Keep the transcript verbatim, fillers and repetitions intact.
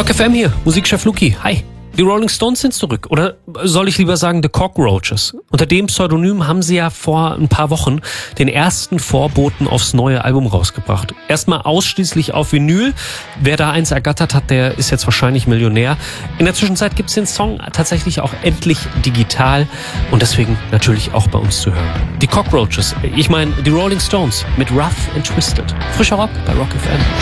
Rock F M hier, Musikchef Luki. Hi. Die Rolling Stones sind zurück. Oder soll ich lieber sagen The Cockroaches? Unter dem Pseudonym haben sie ja vor ein paar Wochen den ersten Vorboten aufs neue Album rausgebracht. Erstmal ausschließlich auf Vinyl. Wer da eins ergattert hat, der ist jetzt wahrscheinlich Millionär. In der Zwischenzeit gibt's den Song tatsächlich auch endlich digital und deswegen natürlich auch bei uns zu hören. Die Cockroaches, ich meine die Rolling Stones mit Rough and Twisted. Frischer Rock bei Rock F M.